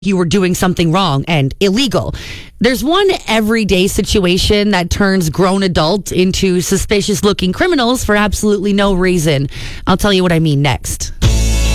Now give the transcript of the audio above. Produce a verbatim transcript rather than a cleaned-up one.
you were doing something wrong and illegal. There's one everyday situation that turns grown adults into suspicious looking criminals for absolutely no reason. I'll tell you what I mean next.